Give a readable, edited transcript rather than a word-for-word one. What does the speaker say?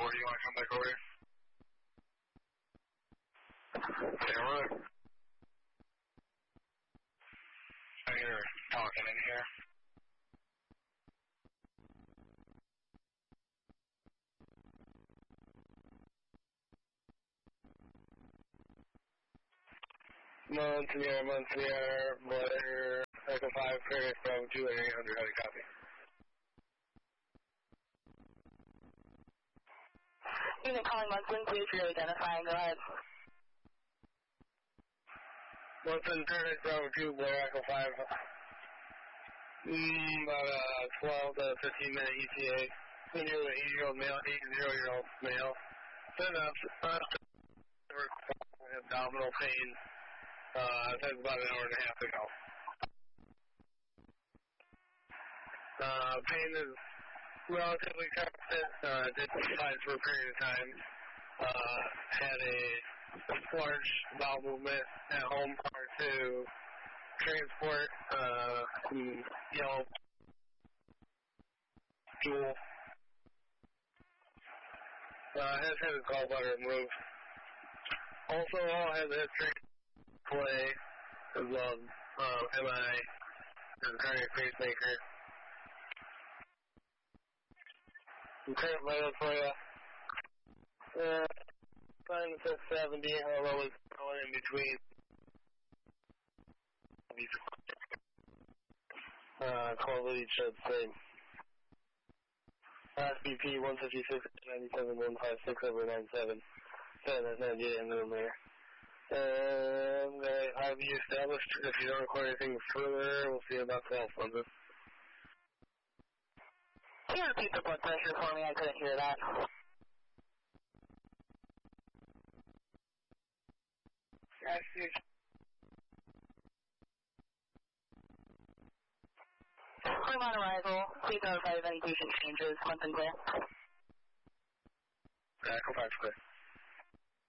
4, you want to come back over here? Sarah? I hear her talking in here. Monsignor, Blair, Echo 5, Paris, Bravo 2, 800, how do you copy? Unit calling Munson, please re-identifying, go ahead. Munson, Paris, Bravo 2, Blair, Echo 5. About a 12 to 15 minute ETA. When you're an 80-year-old male, 80-year-old male. Then abdominal pain. That was about an hour and a half ago. Pain is relatively constant. Did exercise for a period of time. Had a large bowel movement at home prior to transport. Yellow stool. Has had his gallbladder removed. Also, has a history play as well as MI as a cardiac pacemaker. Some current vitals for you. Sign says 70, although it's going in between. Quality should say. SBP 156 97 156 over 97. 98 in the room there. I'm going to have you established. If you don't require anything further, we'll see about the health funds. Can you repeat the blood pressure for me? I couldn't hear that. I'm on arrival. Please notify of any patient changes. Once and clear. Echo 5 clear.